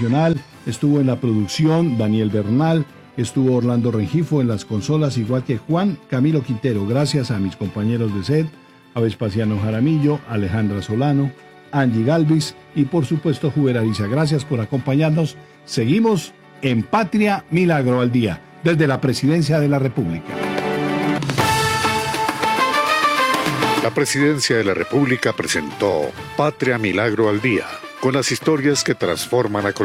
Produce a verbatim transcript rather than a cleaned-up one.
Nacional, estuvo en la producción Daniel Bernal, estuvo Orlando Rengifo en las consolas, igual que Juan Camilo Quintero. Gracias a mis compañeros de set, a Vespasiano Jaramillo, Alejandra Solano, Angie Galvis y por supuesto Juber Ariza. Gracias por acompañarnos. Seguimos en Patria Milagro al Día, desde la Presidencia de la República. La Presidencia de la República presentó Patria Milagro al Día, con las historias que transforman a Colombia.